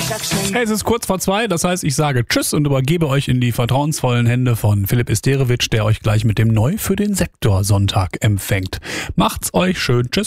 Hey, es ist kurz vor 2, das heißt, ich sage Tschüss und übergebe euch in die vertrauensvollen Hände von Philipp Isterewitsch, der euch gleich mit dem Neu für den Sektor Sonntag empfängt. Macht's euch schön. Tschüss.